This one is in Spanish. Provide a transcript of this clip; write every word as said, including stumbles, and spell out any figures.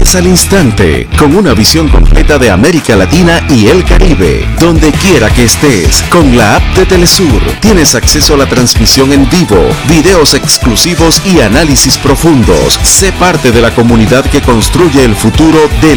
Noticias al instante, con una visión completa de América Latina y el Caribe. Donde quiera que estés, con la app de Telesur, tienes acceso a la transmisión en vivo, videos exclusivos y análisis profundos. Sé parte de la comunidad que construye el futuro de